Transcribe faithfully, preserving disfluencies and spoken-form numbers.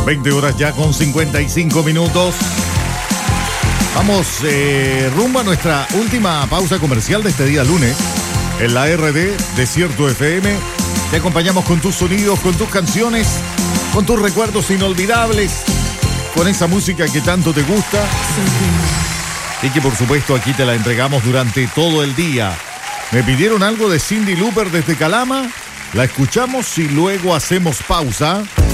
veinte horas ya con cincuenta y cinco minutos. Vamos eh, rumbo a nuestra última pausa comercial de este día lunes. En la R D Desierto F M. Te acompañamos con tus sonidos, con tus canciones, con tus recuerdos inolvidables, con esa música que tanto te gusta. Y que por supuesto aquí te la entregamos durante todo el día. Me pidieron algo de Cyndi Lauper desde Calama. La escuchamos y luego hacemos pausa.